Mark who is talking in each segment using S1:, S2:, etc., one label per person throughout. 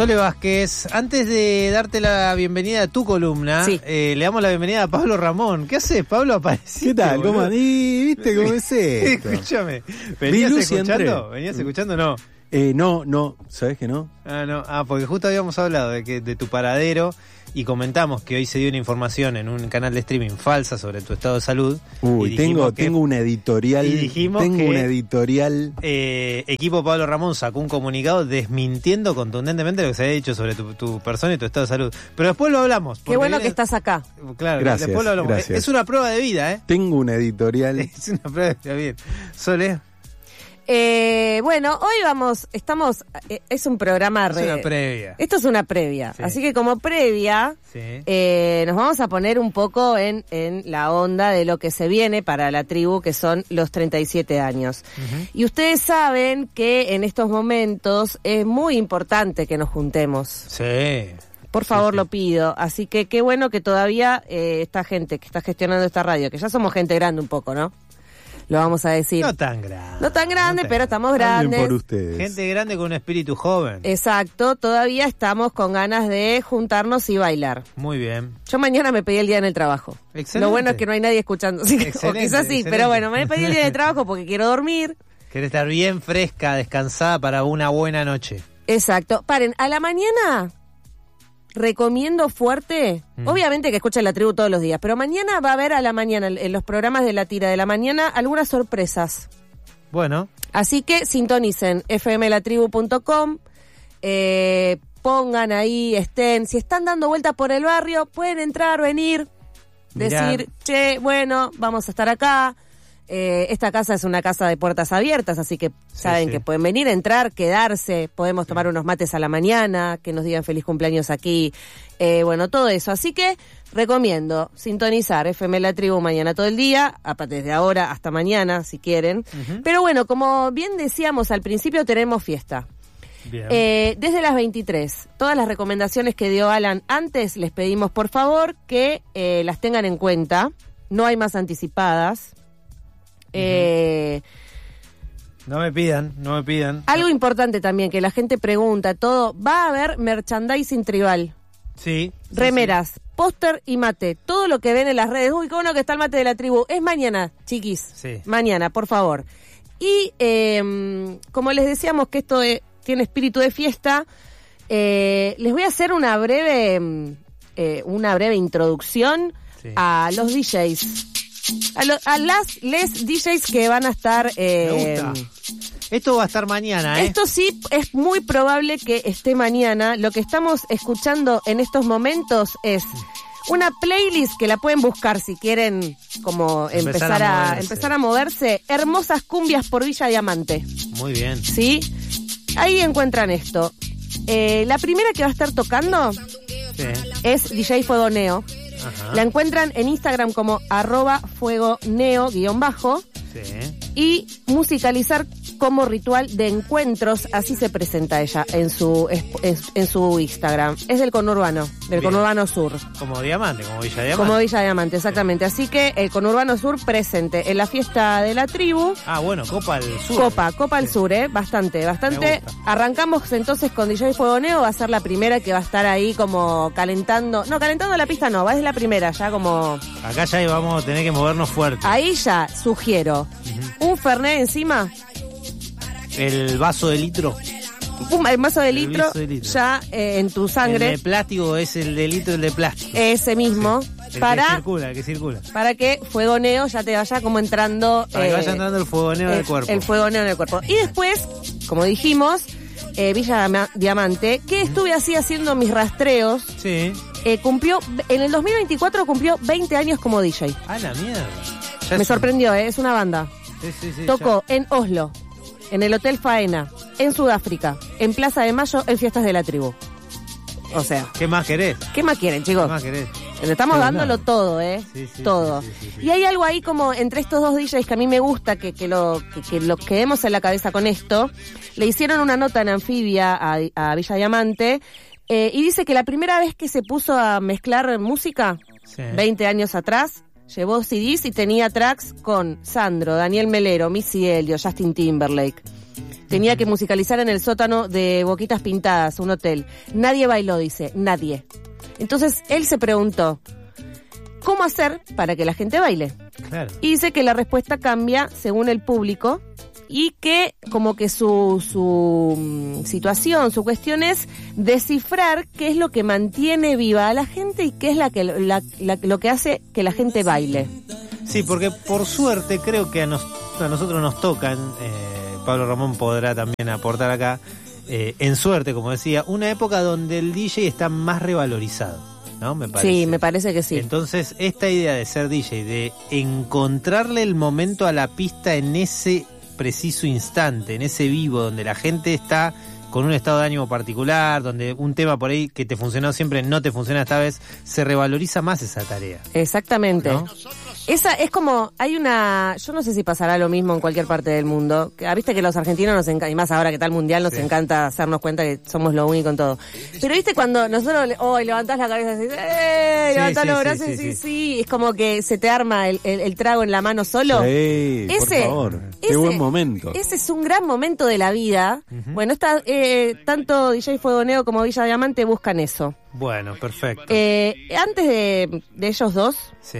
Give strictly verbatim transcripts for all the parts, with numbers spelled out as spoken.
S1: Sole Vázquez, antes de darte la bienvenida a tu columna, sí. eh, le damos la bienvenida a Pablo Ramón. ¿Qué haces, Pablo? Apareciste.
S2: ¿Qué tal? ¿Cómo andás? ¿Viste cómo es esto?
S1: Escúchame. ¿Venías escuchando? ¿Venías escuchando o no?
S2: Eh, no, no. ¿Sabés que no?
S1: Ah, no. Ah, porque justo habíamos hablado de que de tu paradero y comentamos que hoy se dio una información en un canal de streaming falsa sobre tu estado de salud.
S2: Uy, tengo, que, tengo una editorial.
S1: Y dijimos
S2: tengo
S1: que,
S2: una editorial.
S1: Eh, equipo Pablo Ramón sacó un comunicado desmintiendo contundentemente lo que se había dicho sobre tu, tu persona y tu estado de salud. Pero después lo hablamos.
S3: Qué bueno
S1: viene,
S3: que estás acá.
S1: Claro,
S2: gracias,
S1: después lo hablamos.
S2: Gracias.
S1: Es una prueba de vida, ¿eh?
S2: Tengo una editorial.
S1: Es una prueba de vida. Bien. Sole.
S3: Eh, bueno, hoy vamos, estamos, eh, es un programa...
S1: Es
S3: re,
S1: una previa.
S3: Esto es una previa,
S1: sí.
S3: Así que como previa, sí. eh, nos vamos a poner un poco en, en la onda de lo que se viene para la tribu, que son los treinta y siete años. Uh-huh. Y ustedes saben que en estos momentos es muy importante que nos juntemos.
S1: Sí.
S3: Por favor,
S1: sí, sí.
S3: lo pido. Así que qué bueno que todavía eh, esta gente que está gestionando esta radio, que ya somos gente grande un poco, ¿no? Lo vamos a decir.
S1: No tan grande.
S3: No tan grande, no pero estamos grandes.
S2: Por ustedes.
S1: Gente grande con un espíritu joven.
S3: Exacto, todavía estamos con ganas de juntarnos y bailar.
S1: Muy bien.
S3: Yo mañana me pedí el día en el trabajo.
S1: Excelente.
S3: Lo bueno es que no hay nadie escuchando. Así que, o quizás sí, pero bueno, me pedí el día de trabajo porque quiero dormir.
S1: Querés estar bien fresca, descansada para una buena noche.
S3: Exacto. Paren, a la mañana... recomiendo fuerte, mm. obviamente que escuchen la tribu todos los días, pero mañana va a haber a la mañana, en los programas de la tira de la mañana, algunas sorpresas.
S1: Bueno.
S3: Así que sintonicen f m la tribu punto com, eh, pongan ahí, estén, si están dando vuelta por el barrio, pueden entrar, venir,
S1: Mirá.
S3: decir, che, bueno, vamos a estar acá. Eh, esta casa es una casa de puertas abiertas, así que sí, saben sí. que pueden venir, entrar, quedarse, podemos tomar unos mates a la mañana, que nos digan feliz cumpleaños aquí, eh, bueno, todo eso. Así que recomiendo sintonizar F M La Tribu mañana todo el día, desde ahora hasta mañana, si quieren. Uh-huh. Pero bueno, como bien decíamos al principio, tenemos fiesta. Bien. Eh, desde las veintitrés, todas las recomendaciones que dio Alan antes, les pedimos por favor que eh, las tengan en cuenta, no hay más anticipadas. Eh,
S1: no me pidan, no me pidan.
S3: Algo importante también, que la gente pregunta, todo, va a haber merchandising tribal.
S1: Sí.
S3: Remeras,
S1: sí, sí.
S3: póster y mate, todo lo que ven en las redes. Uy, qué bueno que está el mate de la tribu. Es mañana, chiquis.
S1: Sí.
S3: Mañana, por favor. Y eh, como les decíamos que esto de, tiene espíritu de fiesta, eh, les voy a hacer una breve, eh, una breve introducción sí. a los D Js. A, lo, a las les D Js que van a estar eh,
S1: Me gusta. Esto va a estar mañana, ¿eh?
S3: Esto sí es muy probable que esté mañana. Lo que estamos escuchando en estos momentos es una playlist que la pueden buscar si quieren como empezar, empezar a, a empezar a moverse. Hermosas cumbias por Villa Diamante.
S1: Muy bien.
S3: ¿Sí? Ahí encuentran esto. Eh, la primera que va a estar tocando sí. es D J Fuego Neo. Ajá. La encuentran en Instagram como arroba fuego neo guión bajo sí. y musicalizar como ritual de encuentros, así se presenta ella en su en, en su Instagram. Es del conurbano, del Bien. conurbano sur.
S1: Como Diamante, como Villa Diamante.
S3: Como Villa Diamante, exactamente. Así que el conurbano sur presente en la fiesta de la tribu.
S1: Ah, bueno, Copa al Sur.
S3: Copa, Copa al sí. Sur, ¿eh? Bastante, bastante. Arrancamos entonces con D J Fuego Neo, va a ser la primera que va a estar ahí como calentando. No, calentando la pista no, va a ser la primera, ya como...
S1: Acá ya vamos a tener que movernos fuerte.
S3: Ahí ya sugiero uh-huh. un Fernet encima.
S1: El vaso de litro.
S3: Un, el vaso de
S1: el
S3: litro,
S1: vaso de litro.
S3: ya eh, en tu sangre.
S1: El de plástico es el de litro, el de plástico.
S3: Ese mismo.
S1: Sí. El
S3: para,
S1: que circula, el que circula.
S3: Para que fuegoneo ya te vaya como entrando.
S1: Para
S3: eh,
S1: que vaya entrando el fuegoneo
S3: el,
S1: del cuerpo.
S3: El fuegoneo del cuerpo. Y después, como dijimos, eh, Villa Diamante, que estuve así haciendo mis rastreos.
S1: Sí.
S3: Eh, cumplió, en el dos mil veinticuatro cumplió veinte años como D J.
S1: Ah, la mierda.
S3: Ya Me sorprendió, eh, es una banda.
S1: Sí, sí, sí,
S3: Tocó
S1: ya.
S3: en Oslo, en el Hotel Faena, en Sudáfrica, en Plaza de Mayo, en Fiestas de la Tribu. O sea...
S1: ¿Qué más querés?
S3: ¿Qué más quieren, chicos?
S1: ¿Qué más querés?
S3: Le estamos
S1: sí,
S3: dándolo
S1: no.
S3: todo, ¿eh?
S1: Sí, sí,
S3: todo.
S1: Sí, sí, sí, sí.
S3: Y hay algo ahí como entre estos dos D Js que a mí me gusta que, que, lo, que, que lo quedemos en la cabeza con esto. Le hicieron una nota en Anfibia a, a Villa Diamante eh, y dice que la primera vez que se puso a mezclar música, sí. veinte años atrás, llevó C Ds y tenía tracks con Sandro, Daniel Melero, Missy Elliott, Justin Timberlake. Tenía que musicalizar en el sótano de Boquitas Pintadas, un hotel. Nadie bailó, dice, nadie. Entonces él se preguntó, ¿cómo hacer para que la gente baile?
S1: Claro.
S3: Y dice que la respuesta cambia según el público y que como que su, su mm, situación, su cuestión es descifrar qué es lo que mantiene viva a la gente y qué es la que, la, la, lo que hace que la gente baile.
S1: Sí, porque por suerte creo que a, nos, a nosotros nos tocan, eh, Pablo Ramón podrá también aportar acá, eh, en suerte, como decía, una época donde el D J está más revalorizado, ¿no? Me parece.
S3: Sí, me parece que sí.
S1: Entonces, esta idea de ser D J, de encontrarle el momento a la pista en ese preciso instante, en ese vivo, donde la gente está con un estado de ánimo particular, donde un tema por ahí que te funcionó siempre no te funciona esta vez, se revaloriza más esa tarea.
S3: Exactamente.
S1: ¿No?
S3: Esa es como, hay una, yo no sé si pasará lo mismo en cualquier parte del mundo, que, viste que los argentinos nos encanta, y más ahora que está el mundial, nos sí. encanta hacernos cuenta que somos lo único en todo. Pero viste cuando nosotros, oh, levantás la cabeza y decís, ¡eh! Sí, levantás sí, los brazos y sí, sí, sí, sí, es como que se te arma el, el, el trago en la mano solo.
S2: Sí, ese, por favor, qué
S3: ese,
S2: buen momento.
S3: Ese es un gran momento de la vida. Uh-huh. Bueno, está, eh, tanto D J Fuegoneo como Villa Diamante buscan eso.
S1: Bueno, perfecto.
S3: Eh, antes de, de ellos dos,
S1: sí.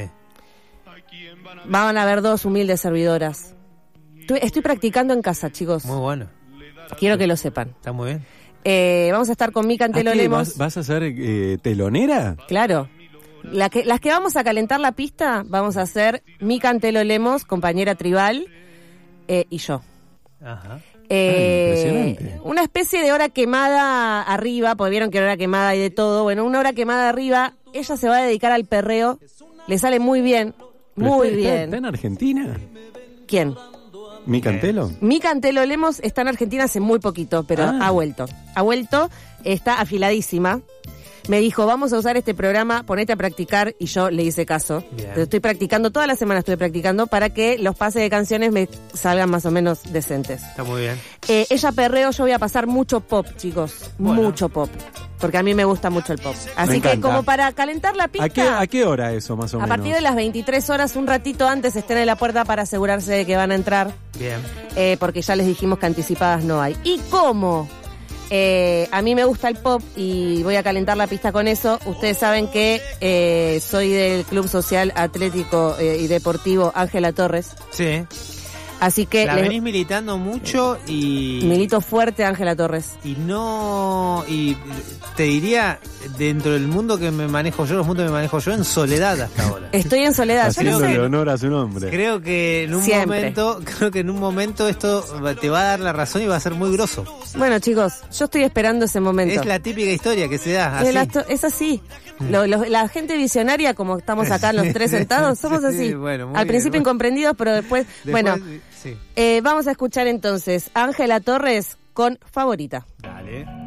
S3: van a haber dos humildes servidoras. Estoy, estoy practicando en casa, chicos.
S1: Muy bueno.
S3: Quiero que lo sepan.
S1: Está muy bien.
S3: Eh, vamos a estar con Mica Antelo Lemos.
S2: ¿Vas, ¿Vas a ser eh, telonera?
S3: Claro. La que, las que vamos a calentar la pista, vamos a ser Mica Antelo Lemos, compañera tribal, eh, y yo.
S1: Ajá.
S3: Eh, ah, una especie de hora quemada arriba, porque vieron que hora quemada hay de todo. Bueno, una hora quemada arriba. Ella se va a dedicar al perreo. Le sale muy bien. Muy
S2: está,
S3: bien.
S2: Está, ¿Está en Argentina?
S3: ¿Quién?
S2: ¿Mica Antelo?
S3: Mica Antelo Lemos está en Argentina hace muy poquito, pero ah. ha vuelto. Ha vuelto, está afiladísima. Me dijo, vamos a usar este programa, ponete a practicar, y yo le hice caso. Bien. Estoy practicando, toda la semana estoy practicando para que los pases de canciones me salgan más o menos decentes.
S1: Está muy bien.
S3: Eh, ella perreo, yo voy a pasar mucho pop, chicos. Bueno. Mucho pop. Porque a mí me gusta mucho el pop. Así que como para calentar la pista...
S2: ¿A qué, ¿A qué hora eso, más o
S3: a
S2: menos?
S3: A partir de las veintitrés horas, un ratito antes, estén en la puerta para asegurarse de que van a entrar.
S1: Bien.
S3: Eh, porque ya les dijimos que anticipadas no hay. ¿Y cómo? Eh, a mí me gusta el pop y voy a calentar la pista con eso. Ustedes saben que eh, soy del Club Social Atlético eh, y Deportivo Ángela Torres.
S1: Sí.
S3: Así que
S1: la venís militando mucho y...
S3: Milito fuerte Ángela Torres.
S1: Y no... Y te diría, dentro del mundo que me manejo yo, los mundos que me manejo yo, en soledad hasta ahora.
S3: Estoy en soledad.
S2: Haciéndole honor a su nombre.
S1: Creo que en un
S3: Siempre.
S1: momento, creo que en un momento esto te va a dar la razón y va a ser muy grosso.
S3: Bueno, chicos, yo estoy esperando ese momento.
S1: Es la típica historia que se da, así.
S3: Es así. Lo, lo, la gente visionaria, como estamos acá los tres sentados, somos así. Sí, bueno, al bien, principio bueno. Incomprendidos, pero después, después bueno, sí. eh, vamos a escuchar entonces a Ángela Torres con Favorita.
S1: Dale.